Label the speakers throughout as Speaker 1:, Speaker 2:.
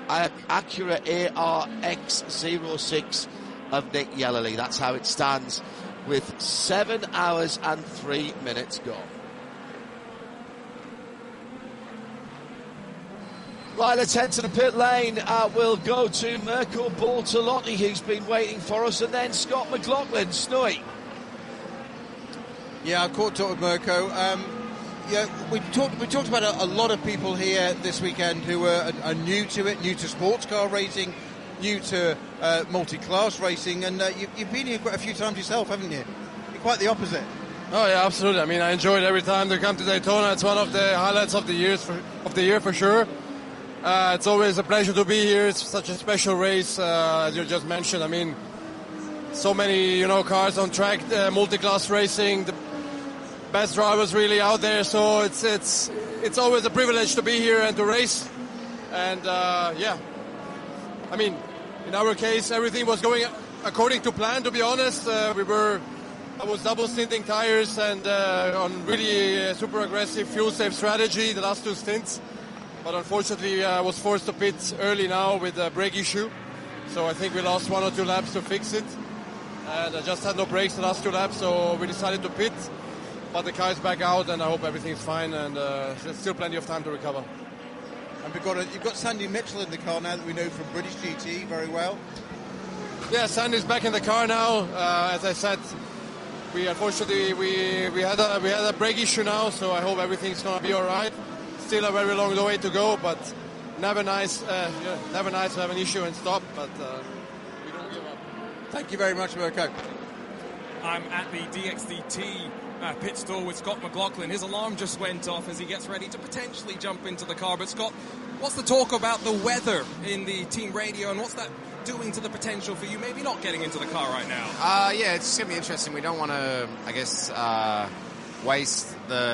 Speaker 1: Acura ARX06 of Nick Yellerly. That's how it stands with 7 hours and 3 minutes gone. Right, let's head to the pit lane. We'll go to Mirko Bortolotti, who's been waiting for us, and then Scott McLaughlin. Snowy.
Speaker 2: Yeah, I caught up with Mirko. We talked about a lot of people here this weekend who are new to it, new to sports car racing, new to multi-class racing, and you've been here quite a few times yourself, haven't you? You're quite the opposite.
Speaker 3: Oh yeah, absolutely. I mean, I enjoy it every time they come to Daytona. It's one of the highlights of the year for sure. It's always a pleasure to be here. It's such a special race, as you just mentioned. I mean, so many cars on track, multi-class racing, the best drivers really out there. So it's always a privilege to be here and to race. And yeah, I mean, in our case, everything was going according to plan. To be honest, I was double stinting tires and on really super aggressive fuel safe strategy the last 2 stints. But unfortunately, I was forced to pit early now with a brake issue. So I think we lost 1 or 2 laps to fix it. And I just had no brakes the last 2 laps, so we decided to pit. But the car is back out, and I hope everything's fine, and there's still plenty of time to recover.
Speaker 2: And you've got Sandy Mitchell in the car now that we know from British GT very well.
Speaker 3: Yeah, Sandy's back in the car now. As I said, we unfortunately we had a brake issue now, so I hope everything's going to be all right. Still a very long way to go, but never nice to have an issue and stop, but we don't give up.
Speaker 2: Thank you very much, Mirko.
Speaker 4: I'm at the DXDT pit stall with Scott McLaughlin. His alarm just went off as he gets ready to potentially jump into the car. But Scott, what's the talk about the weather in the team radio, and what's that doing to the potential for you maybe not getting into the car right now?
Speaker 5: Yeah, it's going to be interesting. We don't want to, I guess, waste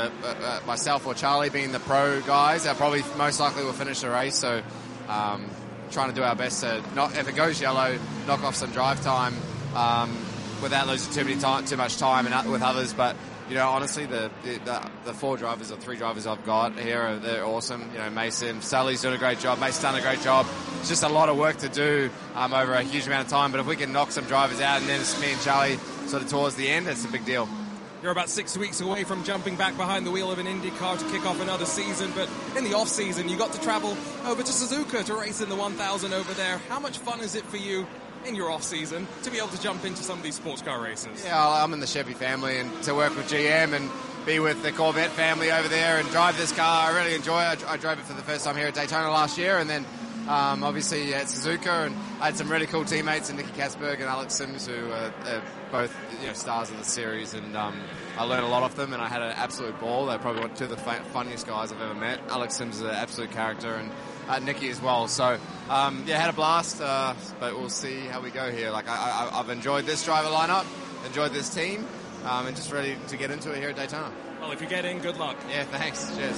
Speaker 5: myself or Charlie being the pro guys. They probably most likely will finish the race, so trying to do our best to not, if it goes yellow, knock off some drive time without losing too much time and with others. But honestly, the 4 drivers or 3 drivers I've got here, they're awesome. Mason, Sally's doing a great job. Mason's done a great job. It's just a lot of work to do over a huge amount of time. But if we can knock some drivers out, and then it's me and Charlie sort of towards the end, it's a big deal.
Speaker 4: You're about 6 weeks away from jumping back behind the wheel of an Indy car to kick off another season, but in the off-season, you got to travel over to Suzuka to race in the 1000 over there. How much fun is it for you in your off-season to be able to jump into some of these sports car races?
Speaker 5: Yeah, I'm in the Chevy family, and to work with GM and be with the Corvette family over there and drive this car, I really enjoy it. I drove it for the first time here at Daytona last year, and then obviously at Suzuka, and I had some really cool teammates in Nicky Kasberg and Alex Sims, who are both stars of the series, and I learned a lot off them, and I had an absolute ball. They're probably 2 of the funniest guys I've ever met. Alex Sims is an absolute character, and Nicky as well. So had a blast, but we'll see how we go here. Like I've enjoyed this driver lineup, enjoyed this team, and just ready to get into it here at Daytona.
Speaker 4: Well, if you get in, good luck.
Speaker 5: Yeah, thanks. Cheers.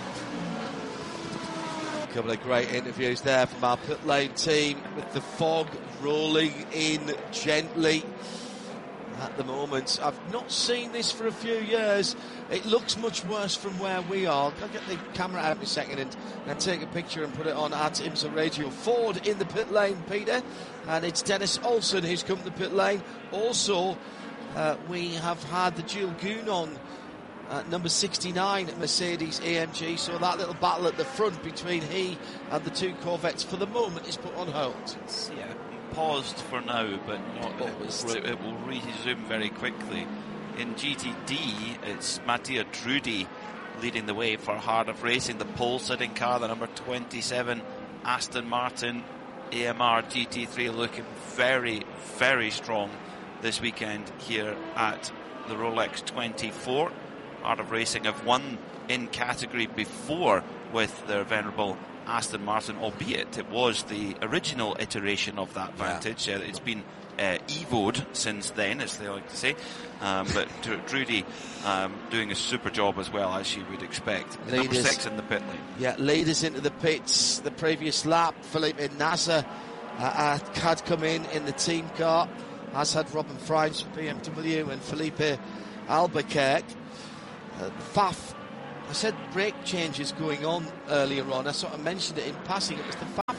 Speaker 1: A couple of great interviews there from our pit lane team, with the fog rolling in gently at the moment. I've not seen this for a few years. It looks much worse from where we are. I'll get the camera out in a second and take a picture and put it on at IMSA Radio. Ford in the pit lane, Peter, and it's Dennis Olsen who's come to the pit lane. Also, we have had the Jules Goon on number 69 at Mercedes AMG, so that little battle at the front between he and the 2 Corvettes for the moment is put on hold.
Speaker 6: Yeah, paused for now, but it will resume very quickly. In GTD, it's Mattia Trudi leading the way for Heart of Racing, the pole-sitting car, the number 27 Aston Martin AMR GT3, looking very, very strong this weekend here at the Rolex 24. Heart of Racing have won in category before with their venerable Aston Martin, albeit it was the original iteration of that Vantage. Yeah. It's been evoed since then, as they like to say, but Trudy doing a super job as well, as you would expect. Number 6 in the pit lane. Yeah,
Speaker 1: leaders into the pits the previous lap. Felipe Nasser had come in the team car, as had Robin Freins from BMW and Felipe Albuquerque. FAF, I said brake changes going on earlier on. I sort of mentioned it in passing. It was the FAF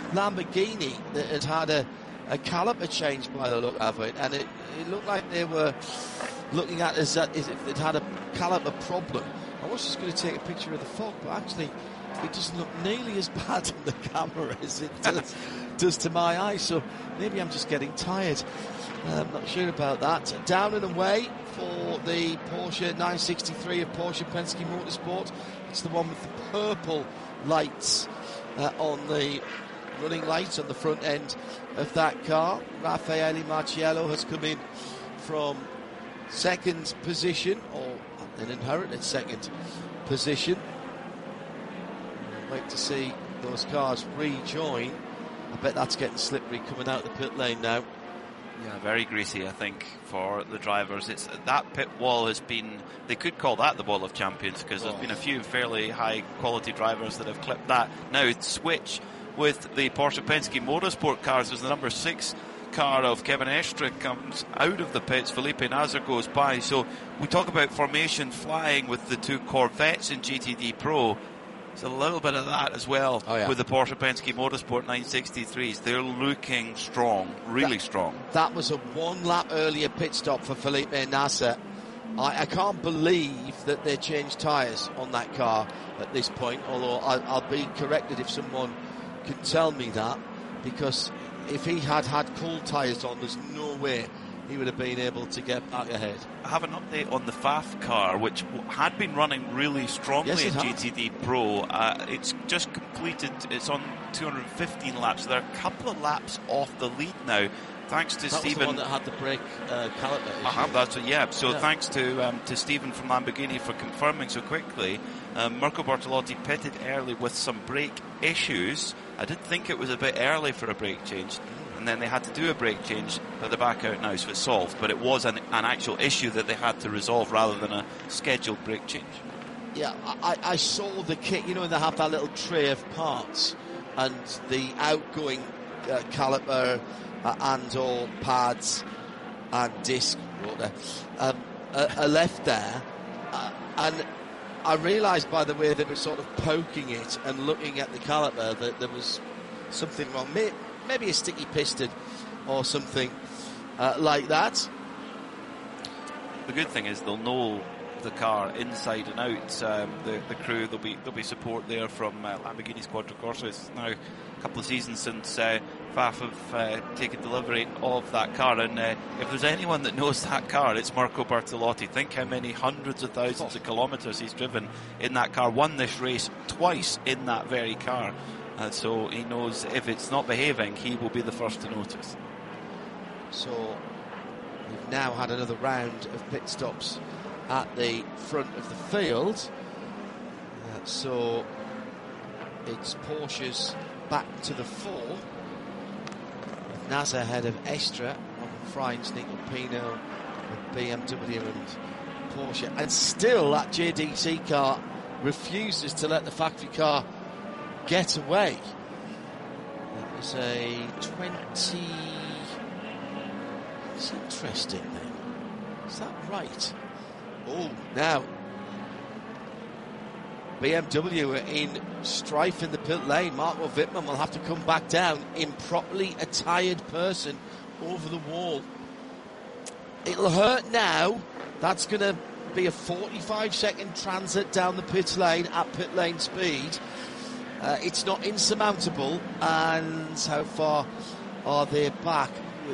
Speaker 1: Lamborghini that had had a caliper change by the look of it, and it looked like they were looking at as if they'd had a caliper problem. I was just going to take a picture of the fog, but actually it doesn't look nearly as bad on the camera as it does to my eyes, so maybe I'm just getting tired. I'm not sure about that. Down and away for the Porsche 963 of Porsche Penske Motorsport. It's the one with the purple lights on the running lights on the front end of that car. Raffaele Marciello has come in from second position, or an inherited second position. Wait to see those cars rejoin. I bet that's getting slippery coming out of the pit lane now.
Speaker 6: Yeah, very greasy, I think, for the drivers. It's that pit wall has been, they could call that the wall of champions, because there's been a few fairly high quality drivers that have clipped that. Now switch with the Porsche Penske Motorsport cars as the number 6 car of Kevin Estre comes out of the pits. Felipe Nasr goes by. So we talk about formation flying with the 2 Corvettes in GTD Pro. There's a little bit of that as well with the Porsche Penske Motorsport 963s. They're looking strong, really strong.
Speaker 1: That was a 1 lap earlier pit stop for Felipe Nasr. I can't believe that they changed tyres on that car at this point, although I'll be corrected if someone can tell me that, because if he had cool tyres on, there's no way he would have been able to get back ahead.
Speaker 6: I have an update on the FAF car, which had been running really strongly in GTD Pro. It's just completed, it's on 215 laps. They're a couple of laps off the lead now, thanks to Stephen.
Speaker 1: That was the one that had the brake caliper issue.
Speaker 6: Thanks to Stephen from Lamborghini for confirming so quickly. Mirko Bortolotti pitted early with some brake issues. I did think it was a bit early for a brake change, and then they had to do a brake change, but they're back out now, so it's solved. But it was an actual issue that they had to resolve rather than a scheduled brake change.
Speaker 1: Yeah, I saw the kit, they have that little tray of parts, and the outgoing caliper and all pads and disc are left there, and I realised by the way they were sort of poking it and looking at the caliper that there was something wrong. Maybe a sticky piston or something like that.
Speaker 6: The good thing is they'll know the car inside and out. The crew, there'll be support there from Lamborghini's Quadricorsa. It's now a couple of seasons since FAF have taken delivery of that car, and if there's anyone that knows that car, it's Mirko Bortolotti. Think how many hundreds of thousands of kilometres he's driven in that car. Won this race twice in that very car. So he knows if it's not behaving, he will be the first to notice.
Speaker 1: So we've now had another round of pit stops at the front of the field. So it's Porsche's back to the fore, with Nasr ahead of Estre on Freins, Nico Pino, with BMW and Porsche. And still that JDC car refuses to let the factory car get away. That was a 20... It's interesting then. Is that right? Oh, now BMW are in strife in the pit lane. Marco Wittmann will have to come back down in properly attired person over the wall. It'll hurt now. That's going to be a 45-second transit down the pit lane at pit lane speed. It's not insurmountable. And how far are they back?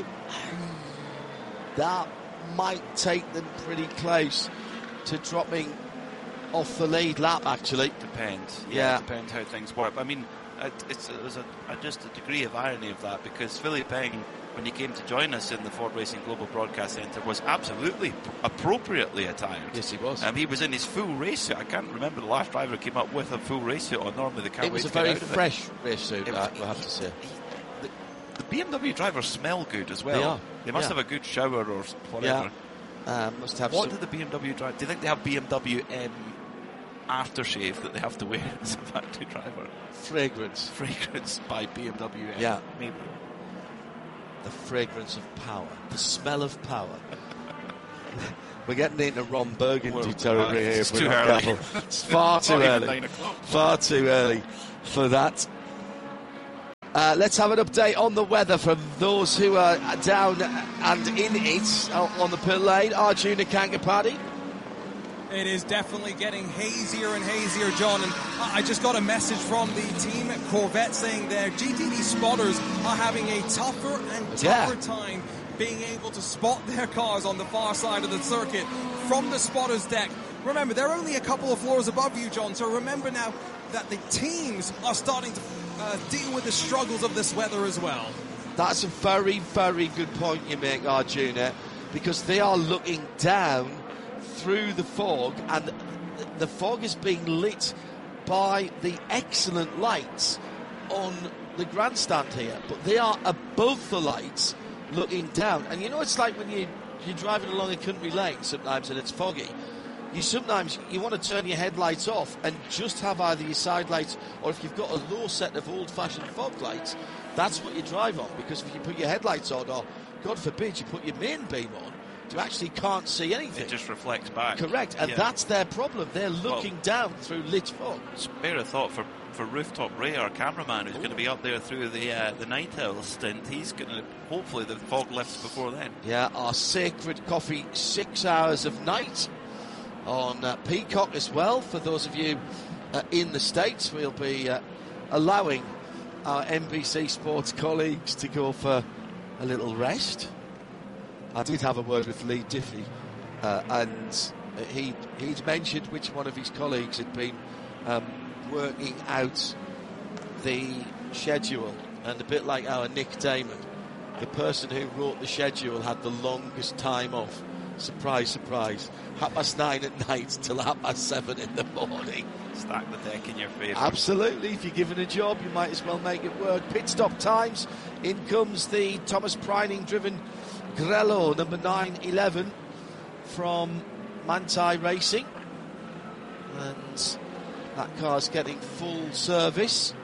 Speaker 1: That might take them pretty close to dropping off the lead lap, actually.
Speaker 6: Depends. Yeah. Depends how things work. I mean, there's just a degree of irony of that, because Philippe Eng, when he came to join us in the Ford Racing Global Broadcast Centre, was absolutely appropriately attired.
Speaker 1: Yes, he was.
Speaker 6: He was in his full race suit. I can't remember the last driver who came up with a full race suit on. Normally they can't wait to get out of it.
Speaker 1: It was a very fresh race suit, I have to say.
Speaker 6: The BMW drivers smell good as well.
Speaker 1: They are.
Speaker 6: They must have a good shower or whatever.
Speaker 1: Must have.
Speaker 6: What do the BMW drive? Do you think they have BMW aftershave that they have to wear as a factory driver?
Speaker 1: Fragrance
Speaker 6: by BMW.
Speaker 1: Yeah,
Speaker 6: maybe.
Speaker 1: The fragrance of power, the smell of power. We're getting into Ron Burgundy territory here.
Speaker 6: It's too early.
Speaker 1: It's far too early. Far too early for that. Let's have an update on the weather from those who are down and in it on the pit lane. Arjuna Kankapati.
Speaker 4: It is definitely getting hazier and hazier, John, and I just got a message from the team at Corvette saying their GTD spotters are having a tougher and tougher time being able to spot their cars on the far side of the circuit from the spotter's deck. Remember, they're only a couple of floors above you, John, so remember now that the teams are starting to deal with the struggles of this weather as well.
Speaker 1: That's a very, very good point you make, Arjuna, because they are looking down through the fog, and the fog is being lit by the excellent lights on the grandstand here, but they are above the lights looking down. And you know, it's like when you're driving along a country lane sometimes and it's foggy, sometimes you want to turn your headlights off and just have either your side lights, or if you've got a low set of old-fashioned fog lights, that's what you drive on, because if you put your headlights on, or God forbid you put your main beam on, you actually can't see anything.
Speaker 6: It just reflects back.
Speaker 1: Correct, and that's their problem. They're looking down through lit fog.
Speaker 6: Spare a thought for Rooftop Ray, our cameraman, who's going to be up there through the night owl stint. He's going to, hopefully the fog lifts before then. Yeah, our sacred coffee 6 hours of night on Peacock as well. For those of you in the States, we'll be allowing our NBC Sports colleagues to go for a little rest. I did have a word with Lee Diffie, and he'd mentioned which one of his colleagues had been working out the schedule, and a bit like our Nick Damon, the person who wrote the schedule had the longest time off. Surprise, surprise. 9:30 at night till 7:30 in the morning. Stack the deck in your favour.
Speaker 1: Absolutely. If you're given a job, you might as well make it work. Pit stop times. In comes the Thomas Preining driven Grello, number 911 from Manthey Racing. And that car's getting full service.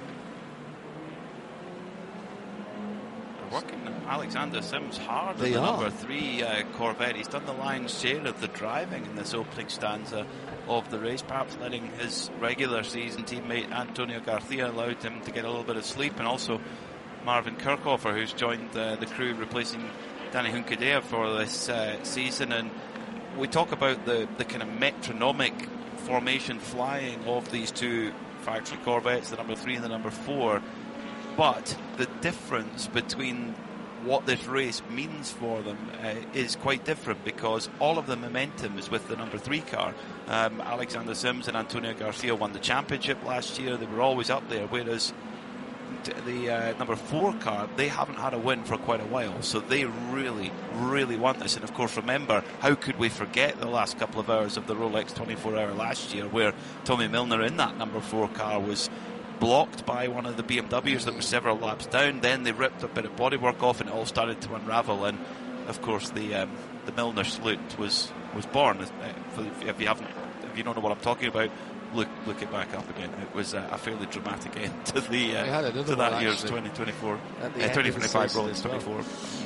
Speaker 6: Working Alexander Sims hard on the number 3 Corvette. He's done the lion's share of the driving in this opening stanza of the race. Perhaps letting his regular season teammate Antonio Garcia allowed him to get a little bit of sleep, and also Marvin Kirchhofer, who's joined the crew replacing Danny Hunkadea for this season. And we talk about the kind of metronomic formation flying of these two factory Corvettes, the number 3 and the number 4. But the difference between what this race means for them is quite different, because all of the momentum is with the number 3 car. Alexander Sims and Antonio Garcia won the championship last year. They were always up there, whereas the number 4 car, they haven't had a win for quite a while, so they really, really want this. And of course, remember, how could we forget the last couple of hours of the Rolex 24-hour last year, where Tommy Milner in that number 4 car was blocked by one of the BMWs that was several laps down. Then they ripped a bit of bodywork off and it all started to unravel, and of course the Milner salute was born. If you don't know what I'm talking about, look it back up again. It was a fairly dramatic end to that year's 2024 2025 Rolex 24.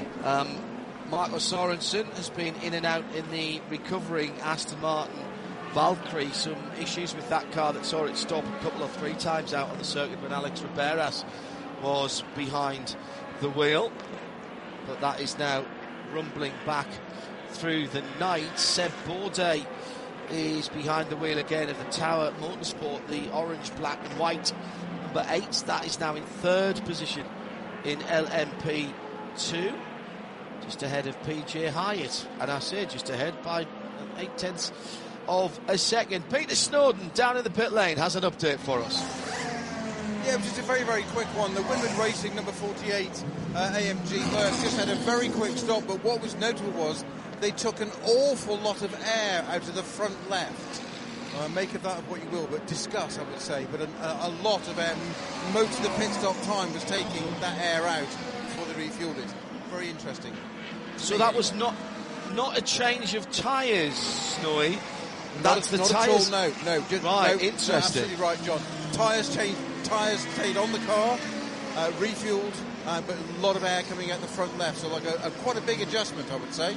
Speaker 1: Marco Sorensen has been in and out in the recovering Aston Martin Valkyrie. Some issues with that car that saw it stop a couple of 3 times out on the circuit when Alex Riberas was behind the wheel, but that is now rumbling back through the night. Seb Bourdais is behind the wheel again of the Tower Motorsport, the orange, black and white number 8. That is now in 3rd position in LMP2, just ahead of PJ Hyatt, and I say just ahead by 0.8 of a second. Peter Snowden down in the pit lane has an update for us.
Speaker 2: Yeah, just a very, very quick one. The Winland Racing number 48 AMG Lotus just had a very quick stop, but what was notable was they took an awful lot of air out of the front left. Make of that what you will, but discuss, I would say. But a lot of air. Most of the pit stop time was taking that air out before they refueled it. Very interesting.
Speaker 1: So that was not a change of tyres, Snowy. That's the
Speaker 2: not
Speaker 1: tyres.
Speaker 2: At all, no. Just,
Speaker 1: right,
Speaker 2: no,
Speaker 1: interesting.
Speaker 2: Absolutely right, John. Tyres stayed on the car, refueled, but a lot of air coming out the front left. So like quite a big adjustment, I would say.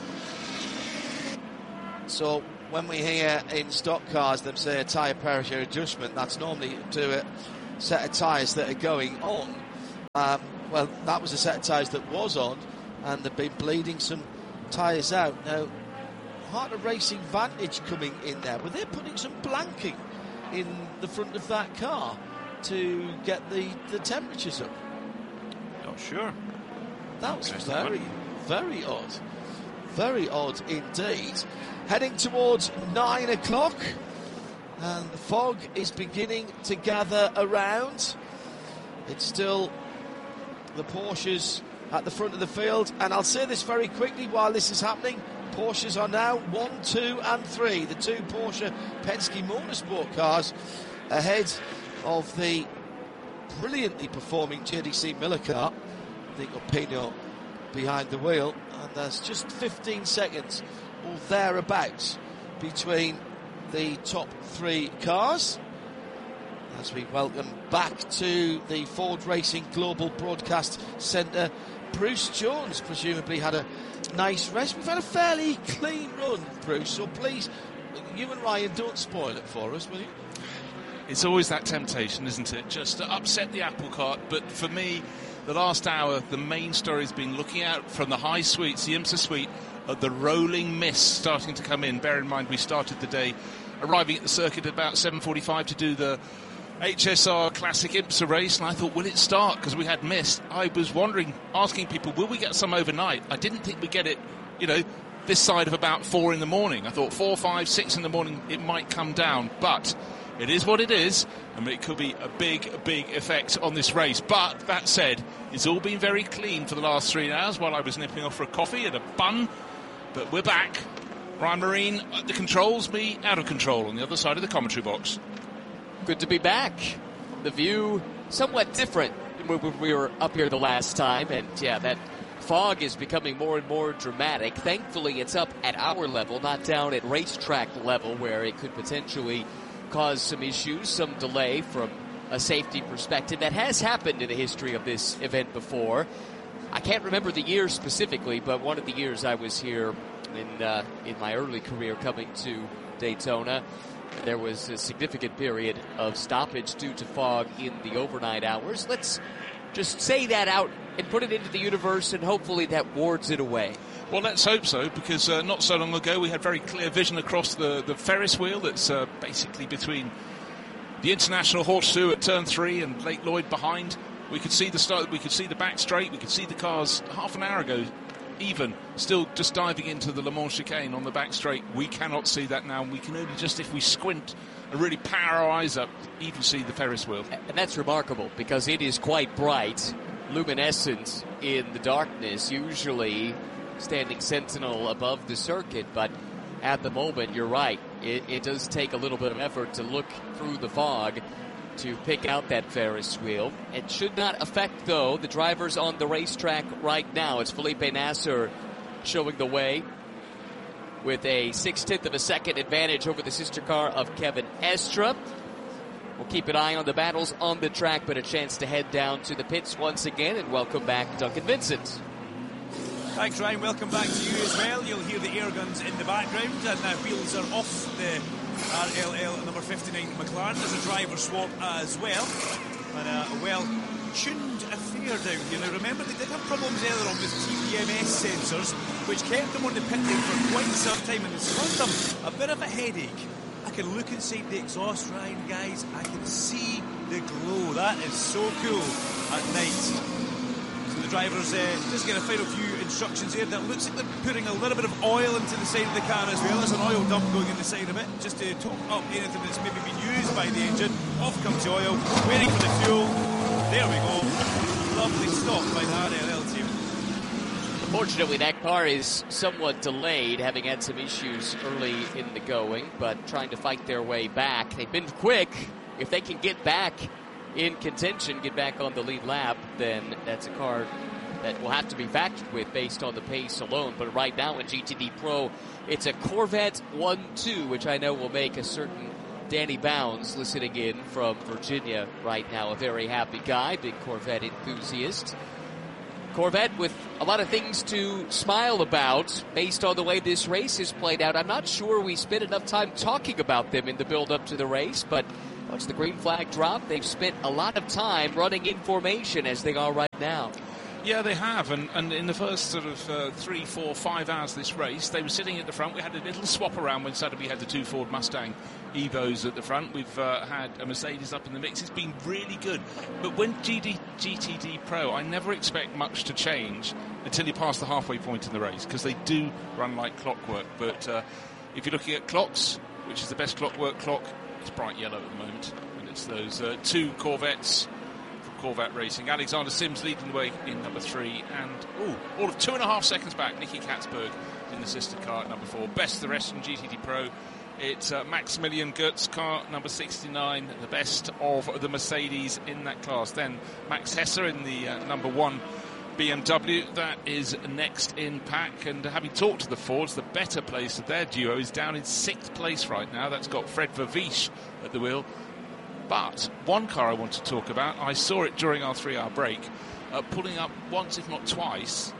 Speaker 1: So when we hear in stock cars them say a tyre pressure adjustment, that's normally to a set of tyres that are going on. Well, that was a set of tyres that was on, and they've been bleeding some tyres out. Now, Heart of Racing Vantage coming in there, but they're putting some blanking in the front of that car to get the temperatures up.
Speaker 6: Not sure.
Speaker 1: That was very, very odd. Very odd indeed. Heading towards 9 o'clock, and the fog is beginning to gather around. It's still the Porsches at the front of the field, and I'll say this very quickly while this is happening. Porsches are now 1, 2 and 3. The two Porsche Penske Motorsport cars ahead of the brilliantly performing JDC Miller car. I think got Pinot behind the wheel, and there's just 15 seconds or thereabouts between the top three cars. As we welcome back to the Ford Racing Global Broadcast Centre, Bruce Jones presumably had a nice rest. We've had a fairly clean run, Bruce, so please, you and Ryan, don't spoil it for us, will you?
Speaker 7: It's always that temptation, isn't it? Just to upset the apple cart. But for me, the last hour, the main story has been looking out from the high suites, the IMSA suite, at the rolling mist starting to come in. Bear in mind, we started the day arriving at the circuit at about 7:45 to do the HSR Classic IMSA race, and I thought, will it start? Because we had mist. I was wondering, asking people, will we get some overnight? I didn't think we'd get it, this side of about 4 in the morning. I thought 4, 5, 6 in the morning it might come down, but it is what it is, and it could be a big effect on this race. But that said, it's all been very clean for the last 3 hours while I was nipping off for a coffee and a bun. But we're back. Ryan Marine at the controls, me out of control on the other side of the commentary box.
Speaker 8: Good to be back. The view somewhat different when we were up here the last time, and that fog is becoming more and more dramatic. Thankfully, it's up at our level, not down at racetrack level, where it could potentially cause some issues, some delay from a safety perspective. That has happened in the history of this event before. I can't remember the year specifically, but one of the years I was here in my early career coming to Daytona, there was a significant period of stoppage due to fog in the overnight hours. Let's just say that out and put it into the universe, and hopefully that wards it away.
Speaker 7: Well, let's hope so, because not so long ago we had very clear vision across the Ferris wheel that's basically between the International Horseshoe at turn 3 and Lake Lloyd behind. We could see the start. We could see the back straight. We could see the cars half an hour ago, even still just diving into the Le Mans chicane on the back straight. We cannot see that now. We can only just, if we squint and really power our eyes up, even see the Ferris wheel.
Speaker 8: And that's remarkable because it is quite bright, luminescent in the darkness, usually standing sentinel above the circuit. But at the moment, you're right. It does take a little bit of effort to look through the fog to pick out that Ferris wheel. It should not affect, though, the drivers on the racetrack right now. It's Felipe Nasr showing the way with a 0.6 of a second advantage over the sister car of Kevin Estre. We'll keep an eye on the battles on the track, but a chance to head down to the pits once again, and welcome back Duncan Vincent.
Speaker 9: Thanks, Ryan. Welcome back to you as well. You'll hear the air guns in the background, and wheels are off the RLL number 59 McLaren. There's a driver swap as well, and a well-tuned affair down here. Now remember, they did have problems earlier on with TPMS sensors, which kept them on the pit lane for quite some time, and it's caused them a bit of a headache. I can look inside the exhaust, Ryan, guys. I can see the glow. That is so cool at night. So the drivers just get a final few instructions here. That looks like they're putting a little bit of oil into the side of the car as well. There's an oil dump going in the side of it, just to top up anything that's maybe been used by the engine. Off comes the oil, waiting for the fuel. There we go. Lovely stop by the RLL team.
Speaker 8: Unfortunately, that car is somewhat delayed, having had some issues early in the going, but trying to fight their way back. They've been quick. If they can get back in contention, get back on the lead lap, then that's a car that will have to be factored with based on the pace alone. But right now in GTD Pro, it's a Corvette 1-2, which I know will make a certain Danny Bounds listening in from Virginia right now a very happy guy, big Corvette enthusiast. Corvette with a lot of things to smile about based on the way this race is played out. I'm not sure we spent enough time talking about them in the build-up to the race, but once the green flag dropped, they've spent a lot of time running in formation as they are right now.
Speaker 7: Yeah, they have, and in the first sort of 3, 4, 5 hours of this race, they were sitting at the front. We had a little swap around when Sotheby had the 2 Ford Mustang Evos at the front. We've had a Mercedes up in the mix. It's been really good. But when GTD Pro, I never expect much to change until you pass the halfway point in the race, because they do run like clockwork. But if you're looking at clocks, which is the best clockwork clock, it's bright yellow at the moment. And it's those 2 Corvettes from Corvette Racing. Alexander Sims leading the way in number 3. And, all of 2.5 seconds back, Nicky Katzberg in the sister car at number 4. Best of the rest in GTD Pro. It's Maximilian Goetz, car number 69, the best of the Mercedes in that class. Then Max Hesser in the number 1 BMW, that is next in pack. And having talked to the Fords, the better place of their duo is down in 6th place right now. That's got Fred Vervisch at the wheel. But one car I want to talk about, I saw it during our 3-hour break, pulling up once, if not twice,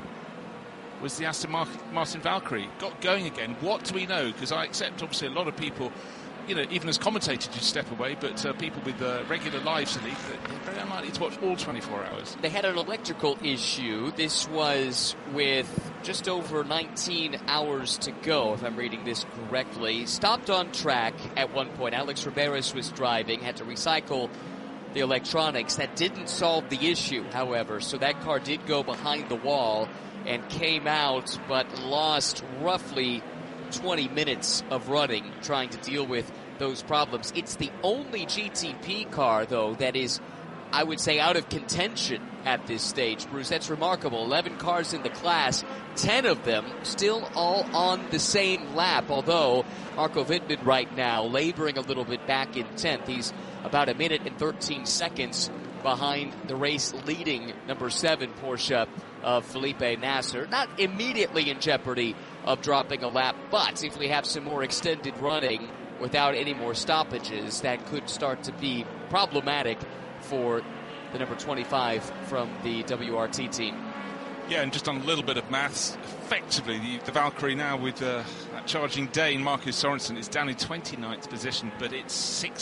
Speaker 7: was the Aston Martin Valkyrie. Got going again. What do we know? Because I accept, obviously, a lot of people, even as commentators, you step away, but people with regular lives, they're very unlikely to watch all 24 hours.
Speaker 8: They had an electrical issue. This was with just over 19 hours to go, if I'm reading this correctly. Stopped on track at one point. Alex Riberas was driving, had to recycle the electronics. That didn't solve the issue, however, so that car did go behind the wall and came out, but lost roughly 20 minutes of running trying to deal with those problems. It's the only GTP car, though, that is, I would say, out of contention at this stage. Bruce, that's remarkable. 11 cars in the class, 10 of them still all on the same lap, although Marco Wittmann right now laboring a little bit back in 10th. He's about 1 minute and 13 seconds behind the race leading number 7 Porsche of Felipe Nasser. Not immediately in jeopardy of dropping a lap, but if we have some more extended running without any more stoppages, that could start to be problematic for the number 25 from the WRT team.
Speaker 7: Yeah, and just on a little bit of maths, effectively the Valkyrie now with that charging Dane, Marcus Sorensen, is down in 29th position, but it's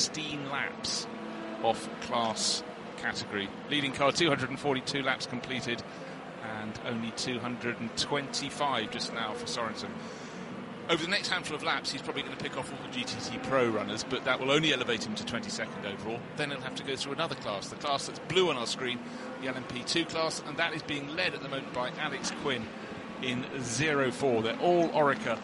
Speaker 7: 16 laps off class category. Leading car, 242 laps completed, and only 225 just now for Sorensen. Over the next handful of laps, he's probably going to pick off all the GTT Pro runners, but that will only elevate him to 22nd overall. Then he'll have to go through another class, the class that's blue on our screen, the LMP2 class, and that is being led at the moment by Alex Quinn in 04. They're all Orica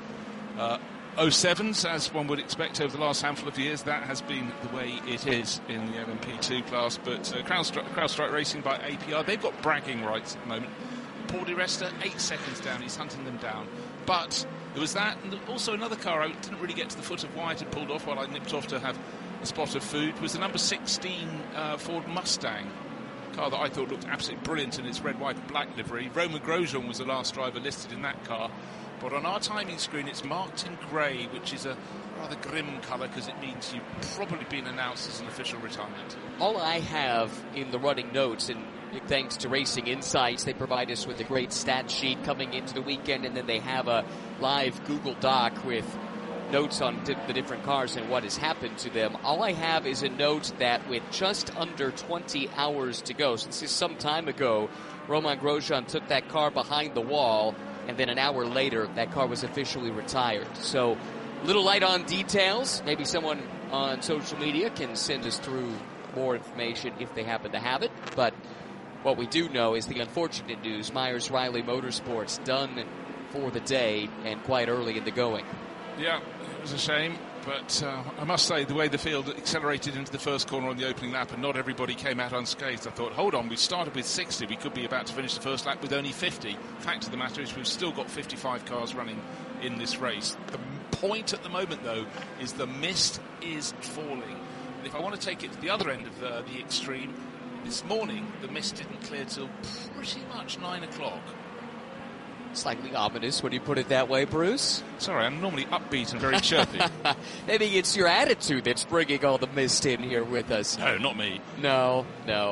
Speaker 7: 07s, as one would expect over the last handful of years. That has been the way it is in the LMP2 class, but CrowdStrike Racing by APR, they've got bragging rights at the moment. Paul Di Resta, 8 seconds down, he's hunting them down. But there was that, and also another car I didn't really get to the foot of why it had pulled off while I nipped off to have a spot of food, was the number 16 Ford Mustang. Car that I thought looked absolutely brilliant in its red, white and black livery. Roman Grosjean was the last driver listed in that car. But on our timing screen, it's marked in grey, which is a rather grim colour because it means you've probably been announced as an official retirement.
Speaker 8: All I have in the running notes, and big thanks to Racing Insights, they provide us with a great stat sheet coming into the weekend, and then they have a live Google Doc with notes on the different cars and what has happened to them. All I have is a note that with just under 20 hours to go, so this is some time ago, Roman Grosjean took that car behind the wall, and then an hour later, that car was officially retired. So, a little light on details. Maybe someone on social media can send us through more information if they happen to have it. But what we do know is the unfortunate news. Myers-Riley Motorsports done for the day and quite early in the going.
Speaker 7: Yeah, it was a shame. But I must say, the way the field accelerated into the first corner on the opening lap and not everybody came out unscathed, I thought, hold on, we started with 60. We could be about to finish the first lap with only 50. Fact of the matter is we've still got 55 cars running in this race. The point at the moment, though, is the mist is falling. And if I want to take it to the other end of the extreme, this morning the mist didn't clear till pretty much 9 o'clock.
Speaker 8: Slightly ominous when you put it that way, Bruce.
Speaker 7: Sorry, I'm normally upbeat and very chirpy.
Speaker 8: Maybe it's your attitude that's bringing all the mist in here with us.
Speaker 7: No, not me.
Speaker 8: No.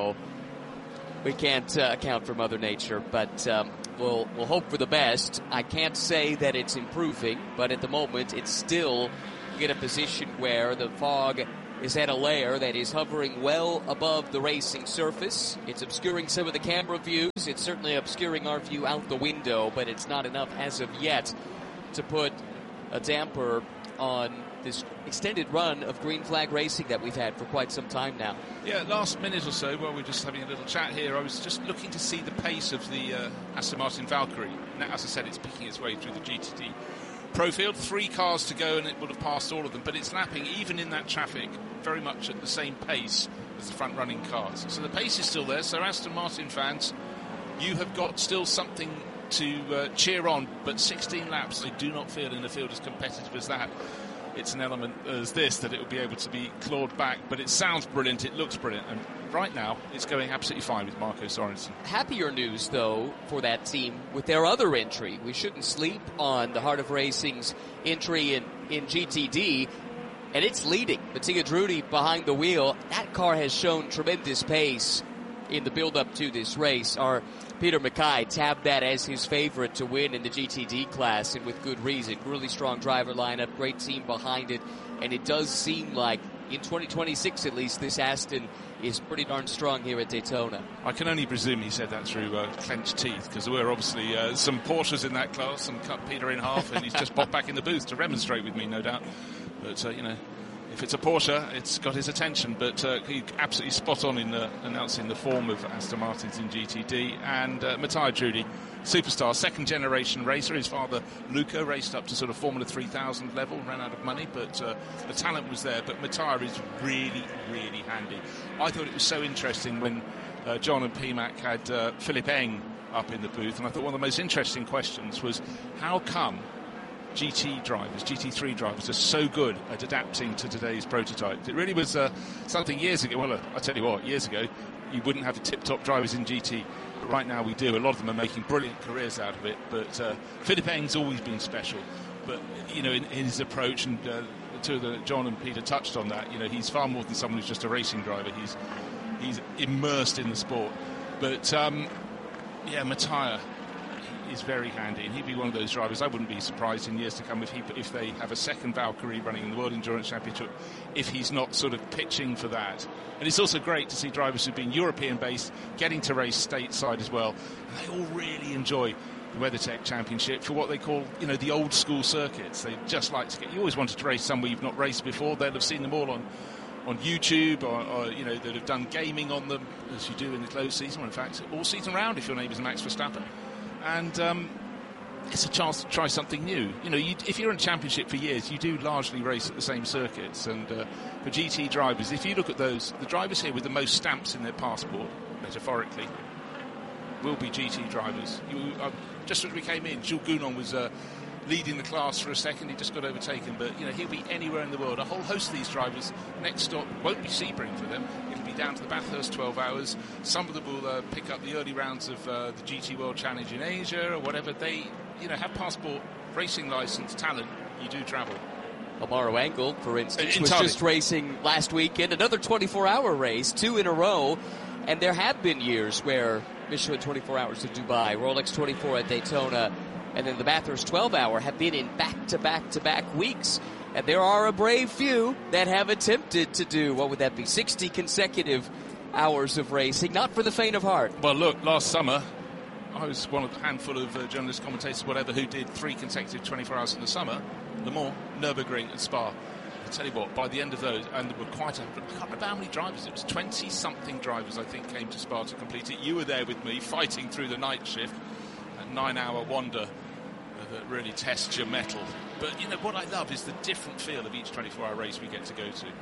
Speaker 8: We can't account for Mother Nature, but we'll hope for the best. I can't say that it's improving, but at the moment it's still in a position where the fog is at a layer that is hovering well above the racing surface. It's obscuring some of the camera views. It's certainly obscuring our view out the window, but it's not enough as of yet to put a damper on this extended run of green flag racing that we've had for quite some time now.
Speaker 7: Yeah, last minute or so, while we're just having a little chat here, I was just looking to see the pace of the Aston Martin Valkyrie. Now, as I said, it's picking its way through the GTD Pro Field. 3 cars to go and it would have passed all of them, but it's lapping, even in that traffic, very much at the same pace as the front-running cars. So the pace is still there, so Aston Martin fans, you have got still something to cheer on, but 16 laps, I do not feel in a field as competitive as that. It's an element as this that it will be able to be clawed back, but it sounds brilliant, it looks brilliant, and right now it's going absolutely fine with Marco Sorensen.
Speaker 8: Happier news, though, for that team with their other entry. We shouldn't sleep on the Heart of Racing's entry in GTD, and it's leading. Mattia Drudi behind the wheel. That car has shown tremendous pace in the build-up to this race. Our Peter Mackay tabbed that as his favorite to win in the GTD class, and with good reason. Really strong driver lineup, great team behind it, and it does seem like in 2026 at least this Aston is pretty darn strong here at Daytona.
Speaker 7: I can only presume he said that through clenched teeth, because there were obviously some Porsches in that class and cut Peter in half, and he's just popped back in the booth to remonstrate with me, no doubt. But, if it's a Porsche, it's got his attention, but he absolutely spot on in announcing the form of Aston Martins in GTD. And Mattia Drudi, superstar, second-generation racer. His father, Luca, raced up to sort of Formula 3000 level, ran out of money, but the talent was there. But Mattia is really, really handy. I thought it was so interesting when John and PMAC had Philip Eng up in the booth, and I thought one of the most interesting questions was, how come GT3 drivers are so good at adapting to today's prototype? It really was something years ago. Well, I tell you what, years ago, you wouldn't have the tip-top drivers in GT, but right now we do. A lot of them are making brilliant careers out of it, but Philip Eng's always been special. But, in his approach, and John and Peter touched on that, he's far more than someone who's just a racing driver. He's immersed in the sport. But, Mattia is very handy, and he'd be one of those drivers. I wouldn't be surprised in years to come if they have a second Valkyrie running in the World Endurance Championship, if he's not sort of pitching for that. And it's also great to see drivers who've been European-based getting to race stateside as well. And they all really enjoy the WeatherTech Championship for what they call, the old school circuits. They just like to get. You always wanted to race somewhere you've not raced before. They'll have seen them all on YouTube, or that have done gaming on them, as you do in the closed season, or in fact all season round if your name is Max Verstappen. And it's a chance to try something new. If you're in a championship for years, you do largely race at the same circuits. And for GT drivers, if you look at those, the drivers here with the most stamps in their passport, metaphorically, will be GT drivers. Just as we came in, Jules Gounon was leading the class for a second. He just got overtaken, but he'll be anywhere in the world. A whole host of these drivers, next stop won't be Sebring for them. It'll be down to the Bathurst 12 hours. Some of them will pick up the early rounds of the GT World Challenge in Asia or whatever. They have passport, racing license, talent. You do travel.
Speaker 8: Amaro Angle, for instance, was just racing last weekend, another 24-hour race, 2 in a row. And there have been years where Michelin 24 Hours of Dubai, Rolex 24 at Daytona, and then the Bathurst 12-hour have been in back-to-back-to-back weeks. And there are a brave few that have attempted to do, what would that be, 60 consecutive hours of racing. Not for the faint of heart.
Speaker 7: Well, look, last summer, I was one of a handful of journalists, commentators, whatever, who did 3 consecutive 24 hours in the summer. Le Mans, Nürburgring and Spa. I'll tell you what, by the end of those, and there were I can't remember how many drivers, it was 20-something drivers, I think, came to Spa to complete it. You were there with me, fighting through the night shift, a 9-hour wander that really tests your mettle. But, what I love is the different feel of each 24-hour race we get to go to.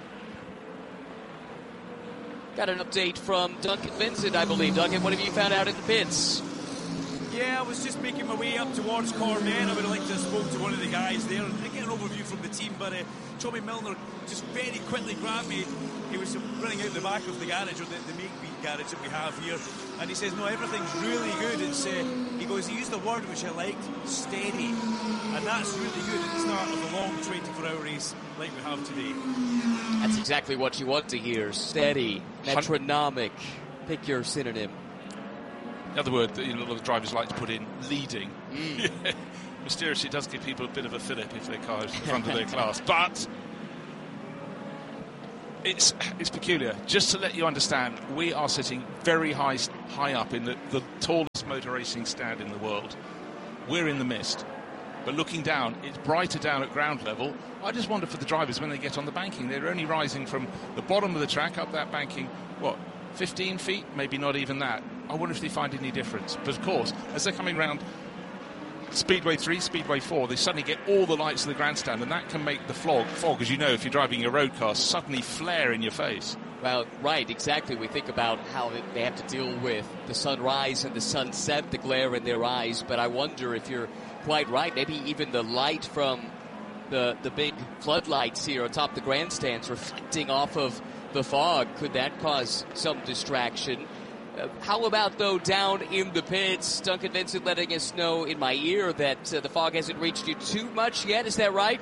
Speaker 8: Got an update from Duncan Vincent, I believe. Duncan, what have you found out in the pits?
Speaker 9: Yeah, I was just making my way up towards Cormen. I would have liked to have spoke to one of the guys there and get an overview from the team, but Tommy Milner just very quickly grabbed me. He was running out the back of the garage, or the make-beat garage that we have here, and he says, no, everything's really good. It's he goes, he used the word which I liked, steady, and that's really good at the start of a long 24-hour race like we have today.
Speaker 8: That's exactly what you want to hear. Steady, metronomic, pick your synonym.
Speaker 7: The other word that a lot of drivers like to put in, leading. Mysteriously, it does give people a bit of a fillip if their car is in front of their class. But It's peculiar. Just to let you understand, we are sitting very high up in the tallest motor racing stand in the world. We're in the mist. But looking down, it's brighter down at ground level. I just wonder for the drivers when they get on the banking. They're only rising from the bottom of the track up that banking, 15 feet? Maybe not even that. I wonder if they find any difference. But of course, as they're coming round Speedway 3, Speedway 4, they suddenly get all the lights of the grandstand, and that can make the fog, as you know, if you're driving a road car, suddenly flare in your face.
Speaker 8: Well, right, exactly. We think about how they have to deal with the sunrise and the sunset, the glare in their eyes, but I wonder if you're quite right. Maybe even the light from the big floodlights here atop the grandstands reflecting off of the fog, could that cause some distraction? How about, though, down in the pits? Duncan Vincent letting us know in my ear that the fog hasn't reached you too much yet. Is that right?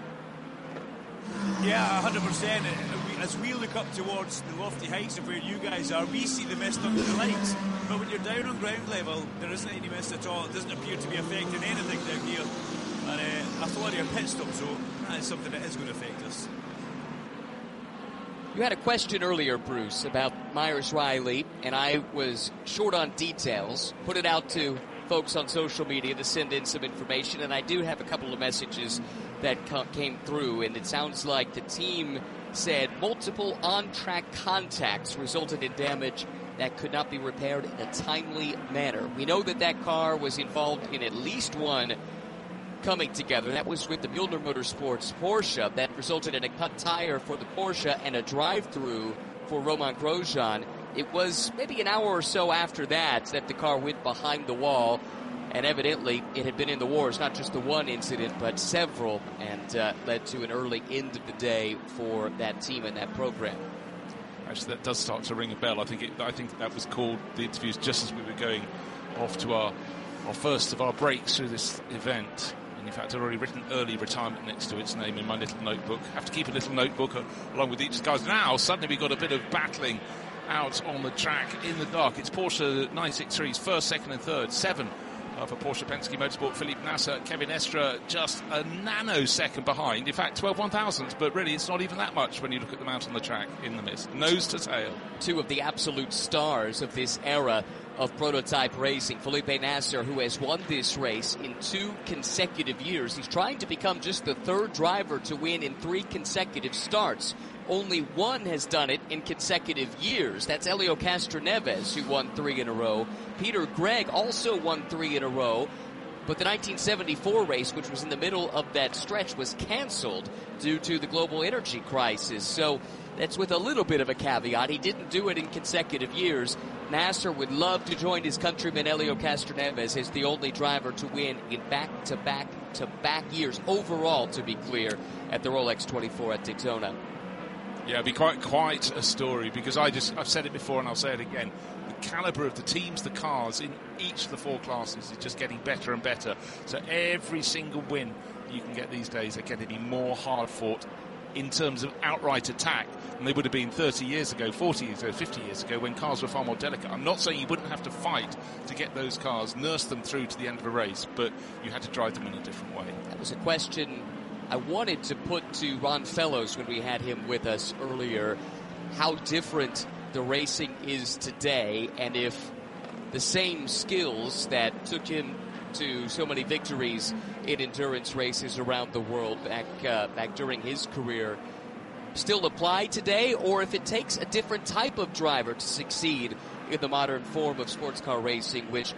Speaker 9: Yeah, 100%. As we look up towards the lofty heights of where you guys are, we see the mist under the lights. But when you're down on ground level, there isn't any mist at all. It doesn't appear to be affecting anything down here. And a Florida pit stop, so that is something that is going to affect us.
Speaker 8: You had a question earlier, Bruce, about Myers-Riley, and I was short on details. Put it out to folks on social media to send in some information, and I do have a couple of messages that came through, and it sounds like the team said multiple on-track contacts resulted in damage that could not be repaired in a timely manner. We know that car was involved in at least one coming together. That was with the Mueller Motorsports Porsche. That resulted in a cut tire for the Porsche and a drive-through for Romain Grosjean. It was maybe an hour or so after that the car went behind the wall, and evidently it had been in the wars, not just the one incident, but several, and led to an early end of the day for that team and that program.
Speaker 7: Actually, that does start to ring a bell. I think that was called the interviews just as we were going off to our first of our breaks through this event. In fact, I've already written early retirement next to its name in my little notebook. Have to keep a little notebook along with each of the guys. Now, suddenly we've got a bit of battling out on the track in the dark. It's Porsche 963's first, second and third. 7 for Porsche Penske Motorsport. Philippe Nasser, Kevin Estre just a nanosecond behind. In fact, 12 1,000s, but really it's not even that much when you look at them out on the track in the mist. Nose to tail. Two
Speaker 8: of the absolute stars of this era of prototype racing. Felipe Nasser, who has won this race in 2 consecutive years. He's trying to become just the third driver to win in 3 consecutive starts. Only one has done it in consecutive years. That's Helio Castroneves, who won 3 in a row. Peter Gregg also won 3 in a row. But the 1974 race, which was in the middle of that stretch, was canceled due to the global energy crisis. So that's with a little bit of a caveat. He didn't do it in consecutive years. Nasser would love to join his countryman Helio Castroneves as the only driver to win in back-to-back years overall, to be clear, at the Rolex 24 at Daytona.
Speaker 7: Yeah, it'd be quite a story, because I've said it before and I'll say it again. The calibre of the teams, the cars in each of the 4 classes is just getting better and better. So every single win you can get these days are going to be more hard fought in terms of outright attack than they would have been 30 years ago, 40 years ago, 50 years ago, when cars were far more delicate. I'm not saying you wouldn't have to fight to get those cars, nurse them through to the end of a race, but you had to drive them in a different way.
Speaker 8: That was a question I wanted to put to Ron Fellows when we had him with us earlier. How different the racing is today, and if the same skills that took him to so many victories in endurance races around the world back during his career still apply today, or if it takes a different type of driver to succeed in the modern form of sports car racing, which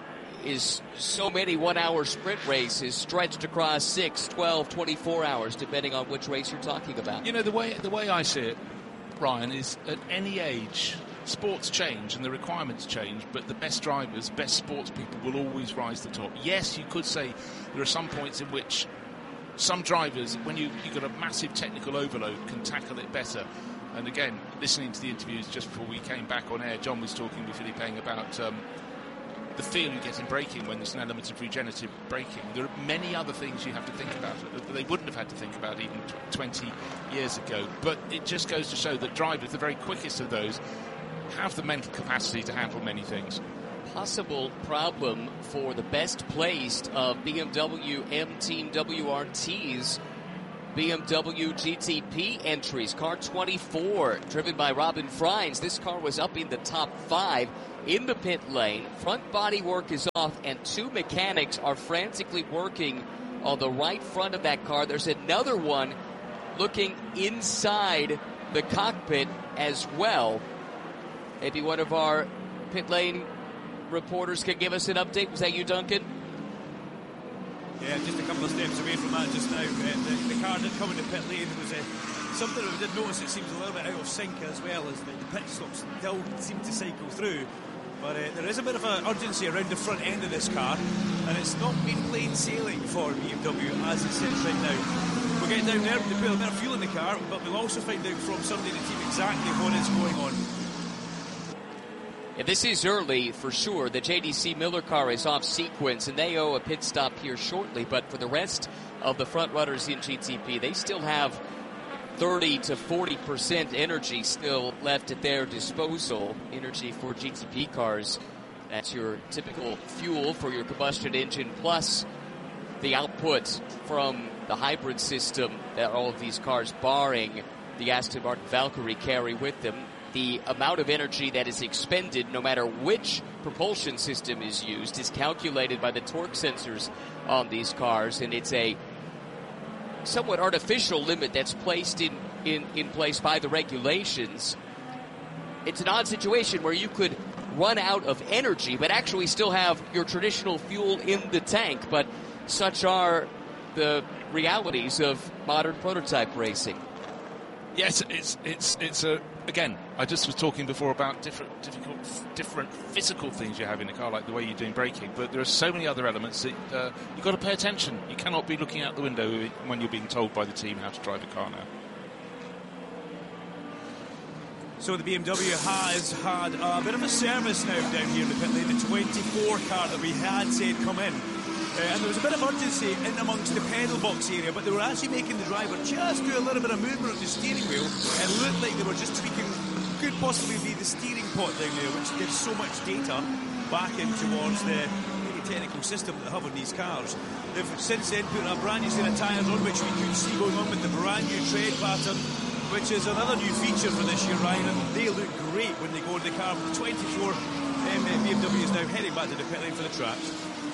Speaker 8: is so many 1-hour sprint races stretched across 6, 12, 24 hours, depending on which race you're talking about.
Speaker 7: You know, the way I see it, Ryan, is at any age, sports change and the requirements change, but the best drivers, best sports people will always rise to the top. Yes, you could say there are some points in which some drivers, when you've got a massive technical overload, can tackle it better. And again, listening to the interviews just before we came back on air, John was talking with Philippe about the feel you get in braking when there's an element of regenerative braking. There are many other things you have to think about that they wouldn't have had to think about even 20 years ago. But it just goes to show that drivers, the very quickest of those, have the mental capacity to handle many things.
Speaker 8: Possible problem for the best placed of BMW M Team WRTs BMW GTP entries. Car 24, driven by Robin Freins. This car was up in the top 5 in the pit lane. Front body work is off, and 2 mechanics are frantically working on the right front of that car. There's another one looking inside the cockpit as well. Maybe one of our pit lane reporters can give us an update. Was that you, Duncan?
Speaker 9: Yeah, just a couple of steps away from that just now. The car did come into pit lane. There was something that we did notice. It seems a little bit out of sync as well, as the pit stops still seem to cycle through. But there is a bit of an urgency around the front end of this car, and it's not been plain sailing for BMW as it sits right now. We'll get down there to put a bit of fuel in the car, but we'll also find out from somebody in the team exactly what is going on.
Speaker 8: Yeah, this is early for sure. The JDC Miller car is off sequence, and they owe a pit stop here shortly. But for the rest of the front runners in GTP, they still have 30 to 40% energy still left at their disposal. Energy for GTP cars. That's your typical fuel for your combustion engine, plus the output from the hybrid system that all of these cars, barring the Aston Martin Valkyrie, carry with them. The amount of energy that is expended, no matter which propulsion system is used, is calculated by the torque sensors on these cars, and it's a somewhat artificial limit that's placed in place by the regulations. It's an odd situation where you could run out of energy, but actually still have your traditional fuel in the tank, but such are the realities of modern prototype racing.
Speaker 7: Yes, it's a, again, I just was talking before about different physical things you have in a car, like the way you're doing braking, but there are so many other elements that you've got to pay attention. You cannot be looking out the window when you're being told by the team how to drive a car now.
Speaker 9: So the BMW has had a bit of a service now down here in the pit lane, the 24 car that we had said come in. And there was a bit of urgency in amongst the pedal box area, but they were actually making the driver just do a little bit of movement on the steering wheel, and it looked like they were just tweaking, could possibly be the steering pot down there, which gives so much data back in towards the very technical system that they have on these cars. They've since then put a brand new set of tyres on, which we could see going on with the brand new tread pattern, which is another new feature for this year, Ryan, and they look great when they go in the car. The 24 BMW is now heading back to the pit lane for the traps.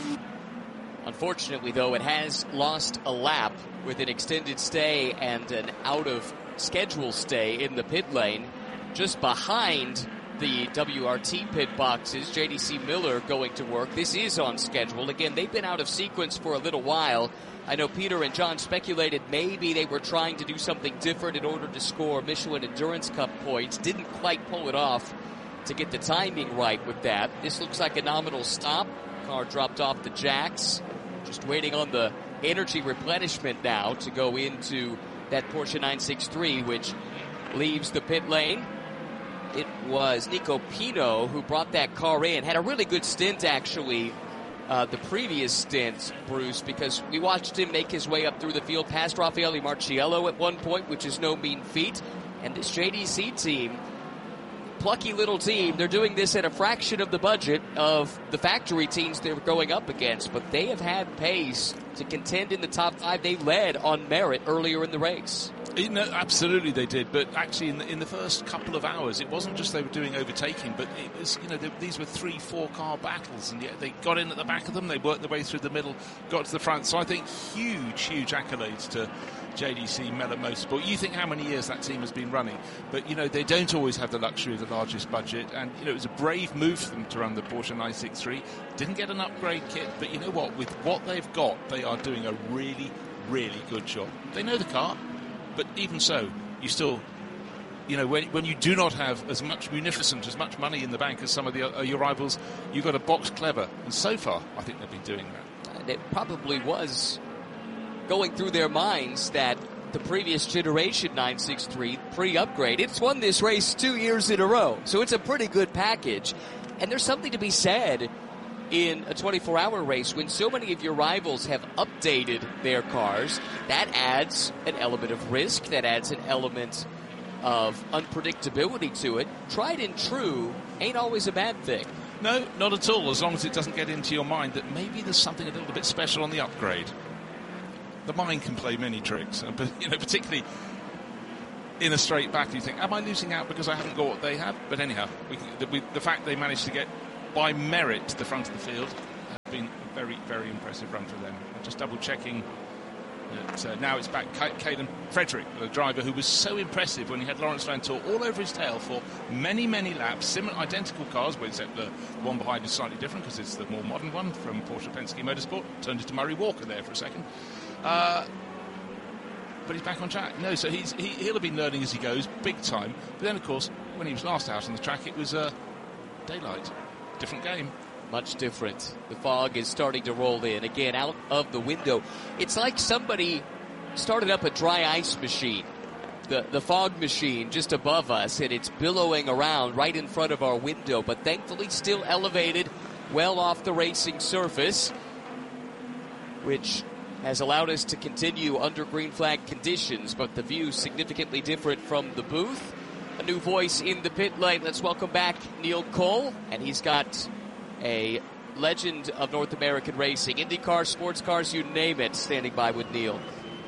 Speaker 8: Unfortunately, though, it has lost a lap with an extended stay and an out-of-schedule stay in the pit lane. Just behind the WRT pit boxes, JDC Miller going to work. This is on schedule. Again, they've been out of sequence for a little while. I know Peter and John speculated maybe they were trying to do something different in order to score Michelin Endurance Cup points. Didn't quite pull it off to get the timing right with that. This looks like a nominal stop. Car dropped off the jacks. Just waiting on the energy replenishment now to go into that Porsche 963, which leaves the pit lane. It was Nico Pino who brought that car in. Had a really good stint, actually, the previous stint, Bruce, because we watched him make his way up through the field past Raffaele Marciello at one point, which is no mean feat. And this JDC team, plucky little team, they're doing this at a fraction of the budget of the factory teams they're going up against, but they have had pace to contend in the top 5. They led on merit earlier in the race.
Speaker 7: No, absolutely they did, but actually in the first couple of hours, it wasn't just they were doing overtaking, but it was, these were 3-4 car battles, and yet they got in at the back of them, they worked their way through the middle, got to the front. So I think huge accolades to JDC Mellor Motorsport. You think how many years that team has been running, but they don't always have the luxury of the largest budget, and it was a brave move for them to run the Porsche 963. Didn't get an upgrade kit, but you know what, with what they've got, they are doing a really good job. They know the car, but even so, you still, when you do not have as much munificence, as much money in the bank as some of your rivals, you've got to box clever, and so far I think they've been doing that.
Speaker 8: And it probably was going through their minds that the previous generation 963 pre-upgrade, it's won this race 2 years in a row, so it's a pretty good package. And there's something to be said in a 24-hour race when so many of your rivals have updated their cars. That adds an element of risk, that adds an element of unpredictability to it. Tried and true ain't always a bad thing.
Speaker 7: No, not at all, as long as it doesn't get into your mind that maybe there's something a little bit special on the upgrade. the mind can play many tricks, but particularly in a straight back, you think, am I losing out because I haven't got what they have? But anyhow, the fact they managed to get by merit to the front of the field has been a very, very impressive run for them. I'm just double checking that now it's back Caden Frederick, the driver who was so impressive when he had Lawrence Vanthoor all over his tail for many, many laps, similar identical cars, but except the one behind is slightly different because it's the more modern one from Porsche Penske Motorsport. Turned into Murray Walker there for a second. But he's back on track. No, so he'll have been learning as he goes, big time. But then, of course, when he was last out on the track, it was daylight. Different game.
Speaker 8: Much different. The fog is starting to roll in. Again, out of the window. It's like somebody started up a dry ice machine. The fog machine just above us, and it's billowing around right in front of our window, but thankfully still elevated well off the racing surface, which has allowed us to continue under green flag conditions, but the view significantly different from the booth. A new voice in the pit lane. Let's welcome back Neil Cole, and he's got a legend of North American racing, IndyCar, sports cars, you name it, standing by with Neil.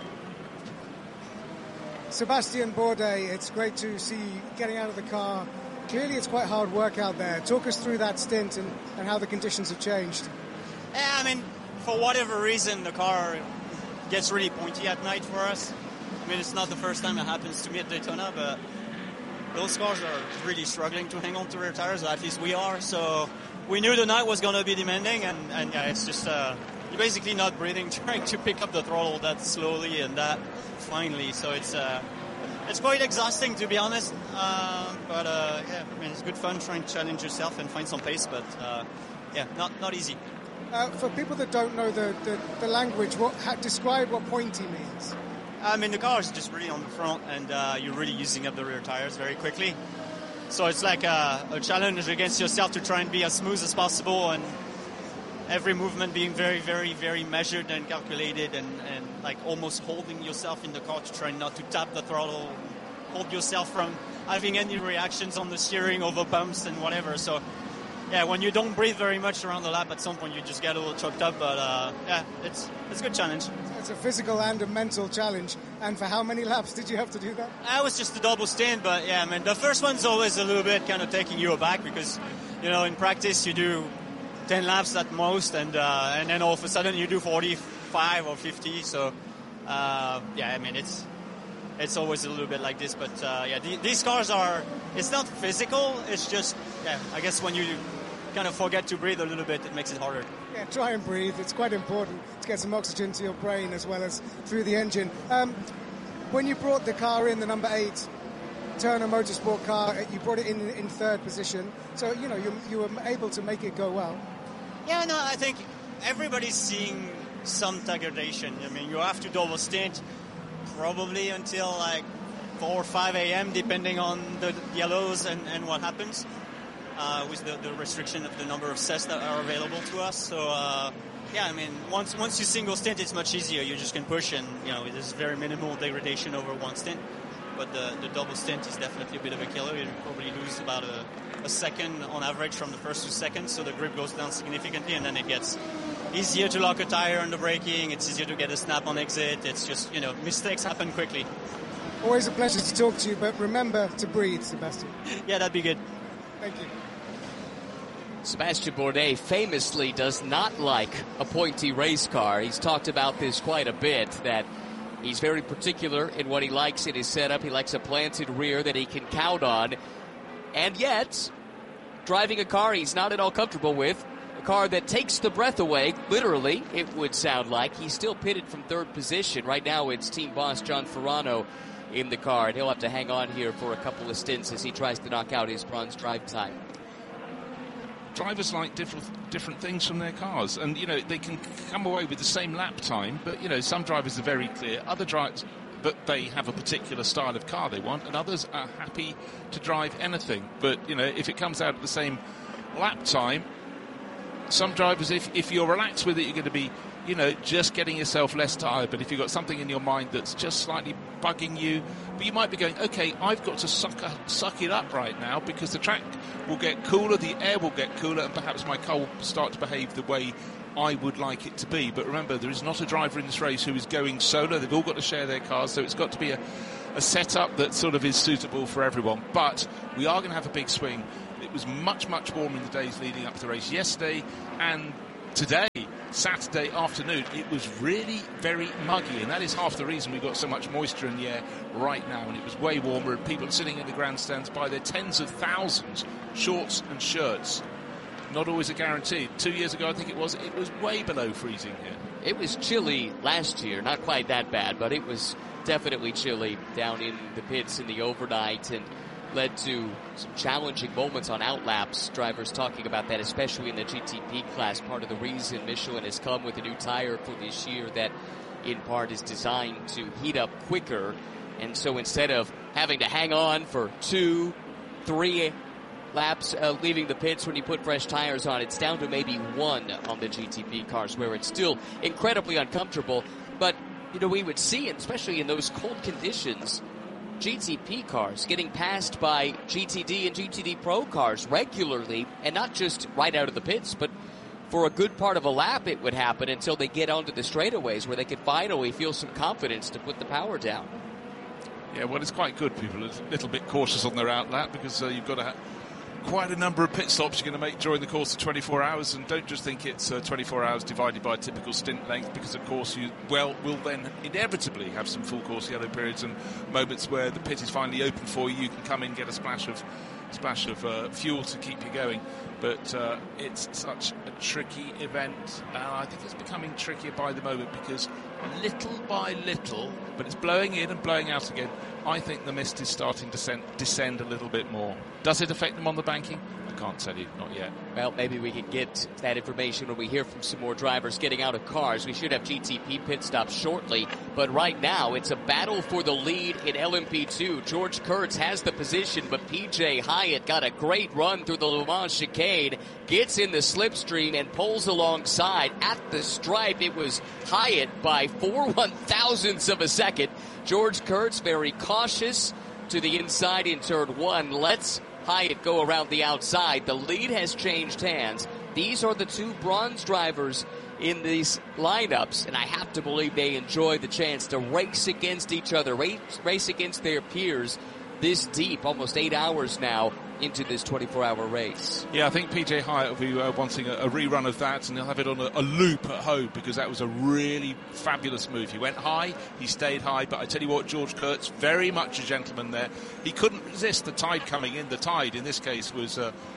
Speaker 10: Sébastien Bourdais, it's great to see you getting out of the car. Clearly it's quite hard work out there. Talk us through that stint and how the conditions have changed.
Speaker 11: Yeah, I mean, for whatever reason, the car gets really pointy at night for us. I mean, it's not the first time it happens to me at Daytona, but those cars are really struggling to hang on to rear tires, at least we are. So we knew the night was going to be demanding, and yeah, it's just you're basically not breathing, trying to pick up the throttle that slowly and that finely. So it's quite exhausting, to be honest. But yeah, I mean, it's good fun trying to challenge yourself and find some pace, but yeah, not easy.
Speaker 10: For people that don't know the language, describe what pointy means.
Speaker 11: I mean, the car is just really on the front, and you're really using up the rear tires very quickly. So it's like a challenge against yourself to try and be as smooth as possible, and every movement being very, very, very measured and calculated, and like almost holding yourself in the car to try not to tap the throttle, hold yourself from having any reactions on the steering over bumps and whatever. So yeah, when you don't breathe very much around the lap, at some point you just get a little choked up. But yeah, it's a good challenge.
Speaker 10: It's a physical and a mental challenge. And for how many laps did you have to do that?
Speaker 11: It was just a double stint, but yeah, I mean, the first one's always a little bit kind of taking you aback because, in practice you do 10 laps at most, and then all of a sudden you do 45 or 50. So yeah, I mean, it's always a little bit like this. But yeah, these cars it's not physical. It's just, yeah, I guess when you kind of forget to breathe a little bit, it makes it harder.
Speaker 10: Yeah, try and breathe. It's quite important to get some oxygen to your brain as well as through the engine. When you brought the car in, the number 8 Turner Motorsport car, you brought it in third position. So, you were able to make it go well.
Speaker 11: Yeah, no, I think everybody's seeing some degradation. I mean, you have to double stint probably until like 4 or 5 a.m. depending on the yellows and what happens. With the restriction of the number of sets that are available to us. So, yeah, I mean, once you single stint, it's much easier. You just can push, and, there's very minimal degradation over one stint. But the double stint is definitely a bit of a killer. You probably lose about a second on average from the first 2 seconds, so the grip goes down significantly, and then it gets easier to lock a tire on the braking. It's easier to get a snap on exit. It's just, mistakes happen quickly.
Speaker 10: Always a pleasure to talk to you, but remember to breathe, Sébastien.
Speaker 11: Yeah, that'd be good.
Speaker 10: Thank you.
Speaker 8: Sébastien Bourdais famously does not like a pointy race car. He's talked about this quite a bit, that he's very particular in what he likes in his setup. He likes a planted rear that he can count on. And yet, driving a car he's not at all comfortable with, a car that takes the breath away, literally, it would sound like. He's still pitted from third position. Right now it's team boss John Ferrano in the car, and he'll have to hang on here for a couple of stints as he tries to knock out his bronze drive time.
Speaker 7: Drivers like different things from their cars, and they can come away with the same lap time, but some drivers are very clear, other drivers, but they have a particular style of car they want, and others are happy to drive anything. But if it comes out at the same lap time, some drivers, if you're relaxed with it, you're going to be just getting yourself less tired. But if you've got something in your mind that's just slightly bugging you, but you might be going, okay, I've got to suck it up right now because the track will get cooler, the air will get cooler, and perhaps my car will start to behave the way I would like it to be. But remember, there is not a driver in this race who is going solo. They've all got to share their cars, so it's got to be a setup that sort of is suitable for everyone. But we are going to have a big swing. It was much, much warmer in the days leading up to the race yesterday, and today, Saturday afternoon, it was really very muggy, and that is half the reason we've got so much moisture in the air right now. And it was way warmer, and people sitting in the grandstands by their tens of thousands, shorts and shirts. Not always a guarantee. 2 years ago, I think it was way below freezing here.
Speaker 8: It was chilly last year, not quite that bad, but it was definitely chilly down in the pits in the overnight, and led to some challenging moments on outlaps. Drivers talking about that, especially in the GTP class. Part of the reason Michelin has come with a new tire for this year that in part is designed to heat up quicker. And so instead of having to hang on for 2-3 laps leaving the pits when you put fresh tires on, it's down to maybe 1 on the GTP cars, where it's still incredibly uncomfortable. But, we would see, especially in those cold conditions, GTP cars getting passed by GTD and GTD Pro cars regularly, and not just right out of the pits, but for a good part of a lap it would happen until they get onto the straightaways where they could finally feel some confidence to put the power down.
Speaker 7: Yeah, well, it's quite good. People are a little bit cautious on their outlap because you've got to have quite a number of pit stops you're going to make during the course of 24 hours, and don't just think it's 24 hours divided by a typical stint length, because of course you will then inevitably have some full course yellow periods and moments where the pit is finally open for you. You can come in, get a splash of fuel to keep you going. But it's such a tricky event. I think it's becoming trickier by the moment because little by little, but it's blowing in and blowing out again, I think the mist is starting to descend a little bit more. Does it affect them on the banking? I can't tell you, not yet.
Speaker 8: Well, maybe we can get that information when we hear from some more drivers getting out of cars. We should have GTP pit stops shortly, but right now it's a battle for the lead in LMP2. George Kurtz has the position, but PJ Hyatt got a great run through the Le Mans chicane, gets in the slipstream and pulls alongside. At the stripe, it was Hyatt by 4/1000ths of a second. George Kurtz very cautious to the inside in turn 1. Let's Hyatt go around the outside. The lead has changed hands. These are the 2 bronze drivers in these lineups, and I have to believe they enjoy the chance to race against each other, race against their peers this deep, almost 8 hours now into this 24-hour race.
Speaker 7: Yeah, I think PJ Hyatt will be wanting a rerun of that, and he'll have it on a loop at home, because that was a really fabulous move. He went high, he stayed high, but I tell you what, George Kurtz, very much a gentleman there. He couldn't resist the tide coming in. The tide, in this case, was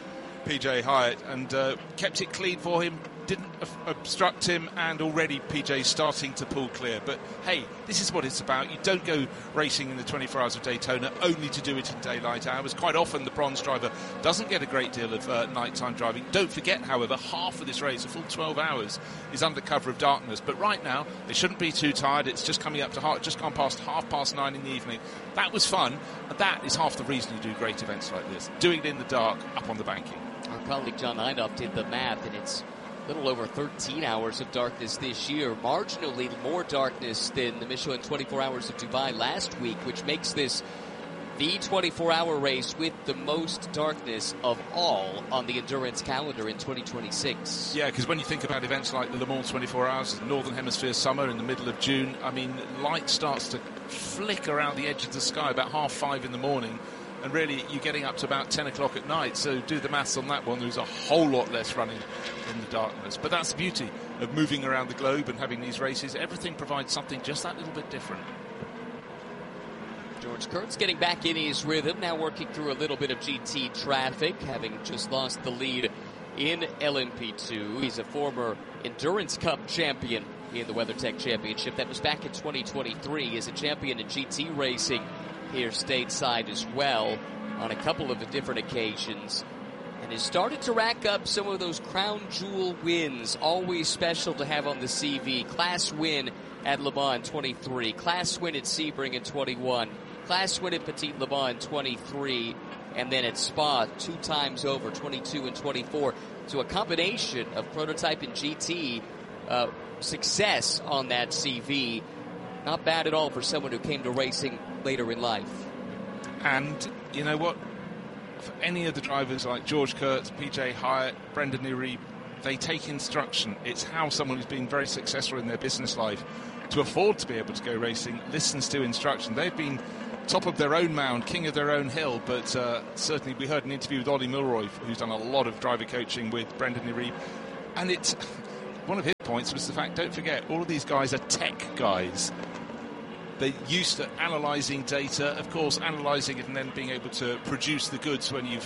Speaker 7: PJ Hyatt, and kept it clean for him, didn't obstruct him, and already PJ's starting to pull clear. But hey, this is what it's about. You don't go racing in the 24 hours of Daytona only to do it in daylight hours. Quite often the bronze driver doesn't get a great deal of nighttime driving. Don't forget, however, half of this race, a full 12 hours, is under cover of darkness. But right now, they shouldn't be too tired. It's just coming up to just gone past 9:30 in the evening. That was fun, and that is half the reason you do great events like this. Doing it in the dark, up on the banking.
Speaker 8: Our colleague John Einoff did the math, and it's a little over 13 hours of darkness this year, marginally more darkness than the Michelin 24 Hours of Dubai last week, which makes this the 24-hour race with the most darkness of all on the endurance calendar in 2026.
Speaker 7: Yeah, because when you think about events like the Le Mans 24 Hours, the Northern Hemisphere summer in the middle of June, I mean, light starts to flick around the edge of the sky about 5:30 in the morning, and really you're getting up to about 10 o'clock at night. So do the maths on that one. There's a whole lot less running in the darkness. But that's the beauty of moving around the globe and having these races. Everything provides something just that little bit different.
Speaker 8: George Kurtz getting back in his rhythm, now working through a little bit of GT traffic, having just lost the lead in LMP2. He's a former Endurance Cup champion in the WeatherTech Championship. That was back in 2023 as a champion in GT racing here stateside as well on a couple of different occasions, and has started to rack up some of those crown jewel wins, always special to have on the CV. Class win at Le Mans in 23, class win at Sebring in 21, class win at Petit Le Mans in 23, and then at Spa 2 times over, 22 and 24. So a combination of prototype and GT success on that CV. Not bad at all for someone who came to racing later in life.
Speaker 7: And you know what? For any of the drivers like George Kurtz, PJ Hyatt, Brendan Neary, they take instruction. It's how someone who's been very successful in their business life to afford to be able to go racing listens to instruction. They've been top of their own mound, king of their own hill, but certainly we heard an interview with Ollie Milroy, who's done a lot of driver coaching with Brendan Neary, and it's one of his points was the fact, don't forget, all of these guys are tech guys. They're used to analysing data, of course, analysing it and then being able to produce the goods when you've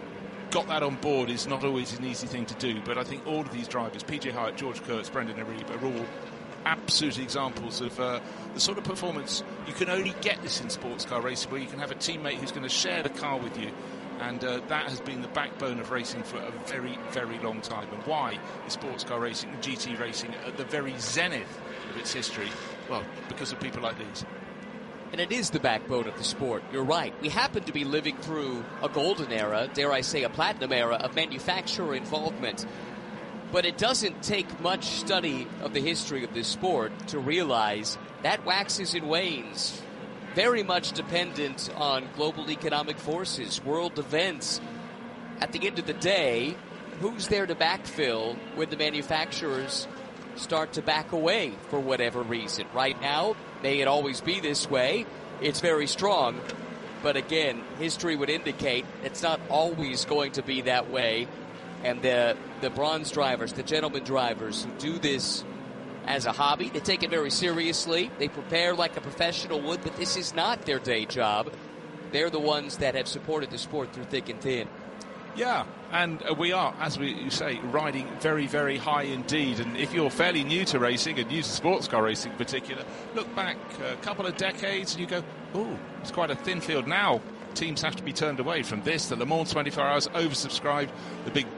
Speaker 7: got that on board is not always an easy thing to do. But I think all of these drivers, PJ Hyatt, George Kurtz, Brendan Neary, are all absolute examples of the sort of performance. You can only get this in sports car racing, where you can have a teammate who's going to share the car with you. And that has been the backbone of racing for a very, very long time. And why is sports car racing and GT racing at the very zenith of its history? Well, because of people like these.
Speaker 8: And it is the backbone of the sport. You're right. We happen to be living through a golden era, dare I say a platinum era, of manufacturer involvement. But it doesn't take much study of the history of this sport to realize that waxes and wanes. Very much dependent on global economic forces, world events. At the end of the day, who's there to backfill when the manufacturers start to back away for whatever reason? Right now, may it always be this way. It's very strong. But again, history would indicate it's not always going to be that way. And the bronze drivers, the gentleman drivers who do this as a hobby, they take it very seriously. They prepare like a professional would, but this is not their day job. They're the ones that have supported the sport through thick and thin.
Speaker 7: Yeah, and we are, as you say, riding very, very high indeed. And if you're fairly new to racing and new to sports car racing in particular, look back a couple of decades and you go, oh, it's quite a thin field now. Teams have to be turned away from this. The Le Mans 24 Hours oversubscribed, the big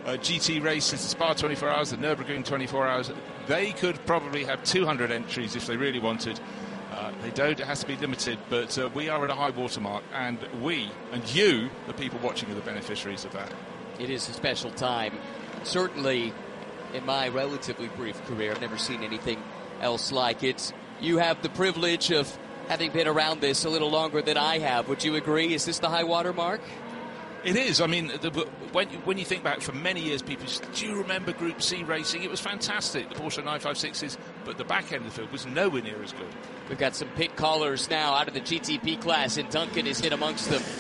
Speaker 7: GT races, the Spa 24 Hours, the Nürburgring 24 Hours. They could probably have 200 entries if they really wanted. They don't, it has to be limited, but we are at a high watermark, and we and you, the people watching, are the beneficiaries of that.
Speaker 8: It is a special time. Certainly, in my relatively brief career, I've never seen anything else like it. You have the privilege of having been around this a little longer than I have. Would you agree? Is this the high water mark?
Speaker 7: It is. I mean, when you think back, for many years, people said, do you remember Group C racing? It was fantastic, the Porsche 956s, but the back end of the field was nowhere near as good.
Speaker 8: We've got some pit callers now out of the GTP class, and Duncan is hit amongst them.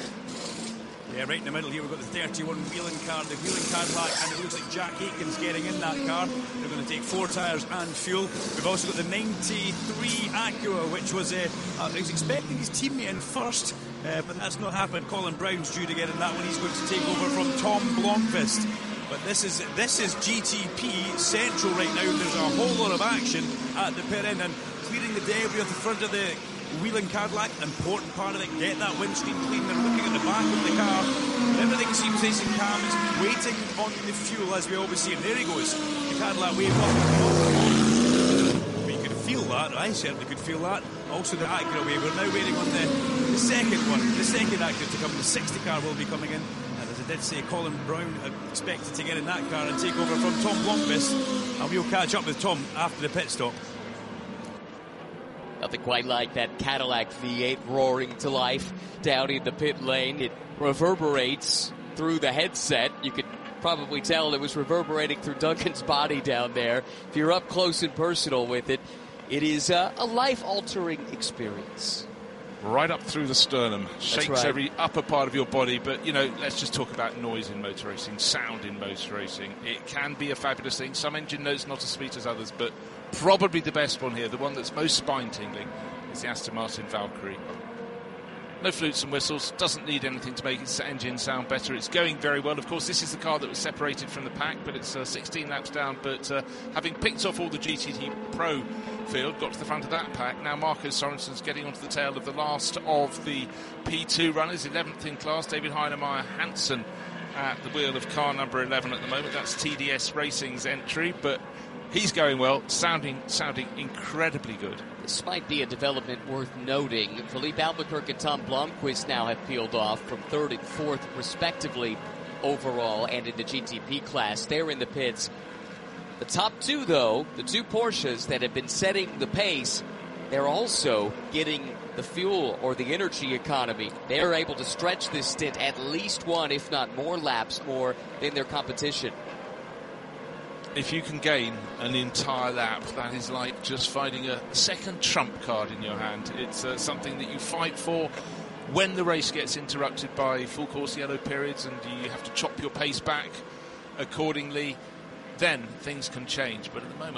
Speaker 9: Yeah, right in the middle here, we've got the 31 Wheeling car, the Wheeling Cadillac, and it looks like Jack Aitken's getting in that car. They're going to take 4 tyres and fuel. We've also got the 93 Acura, which was he's expecting his teammate in first, but that's not happened. Colin Brown's due to get in that one. He's going to take over from Tom Blomqvist. But this is GTP Central right now. There's a whole lot of action at the pit end, and clearing the debris at the front of the Wheeling Cadillac, important part of it. Get that windscreen clean. They're looking at the back of the car. Everything seems nice and calm. It's waiting on the fuel, as we always see. And there he goes. The Cadillac waved off. But you could feel that. I certainly could feel that. Also the Acura wave. We're now waiting on the second one. The second Acura to come. The 60 car will be coming in. And as I did say, Colin Brown expected to get in that car and take over from Tom Blomqvist. And we'll catch up with Tom after the pit stop.
Speaker 8: Nothing quite like that Cadillac V8 roaring to life down in the pit lane. It reverberates through the headset. You could probably tell it was reverberating through Duncan's body down there. If you're up close and personal with it, it is a life-altering experience.
Speaker 7: Right up through the sternum. Shakes
Speaker 8: right.
Speaker 7: Every upper part of your body. But, you know, let's just talk about noise in motor racing, sound in motor racing. It can be a fabulous thing. Some engine notes not as sweet as others, but probably the best one here, the one that's most spine-tingling, is the Aston Martin Valkyrie. No flutes and whistles, doesn't need anything to make its engine sound better. It's going very well. Of course, this is the car that was separated from the pack, but it's 16 laps down. But having picked off all the GTD Pro field, got to the front of that pack, now Marco Sorensen's getting onto the tail of the last of the P2 runners, 11th in class, David Heinemeier Hansen at the wheel of car number 11 at the moment. That's TDS Racing's entry, but he's going well, sounding incredibly good.
Speaker 8: This might be a development worth noting. Philippe Albuquerque and Tom Blomqvist now have peeled off from 3rd and 4th, respectively, overall and in the GTP class. They're in the pits. The top two, though, the two Porsches that have been setting the pace, they're also getting the fuel or the energy economy. They're able to stretch this stint at least one, if not more laps more than their competition.
Speaker 7: If you can gain an entire lap, that is like just finding a second trump card in your hand. It's something that you fight for when the race gets interrupted by full course yellow periods and you have to chop your pace back accordingly. Then things can change. But at the moment,